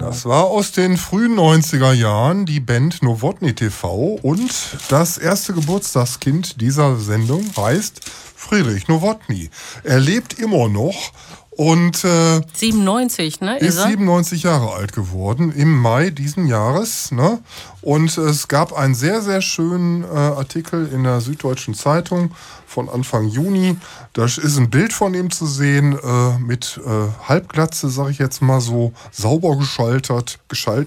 Das war aus den frühen 90er Jahren die Band Nowotny TV und das erste Geburtstagskind dieser Sendung heißt Friedrich Nowotny. Er lebt immer noch und 97, ne? Ist 97 Jahre alt geworden im Mai diesen Jahres. Ne? Und es gab einen sehr, sehr schönen Artikel in der Süddeutschen Zeitung von Anfang Juni. Da ist ein Bild von ihm zu sehen mit Halbglatze, sage ich jetzt mal so, sauber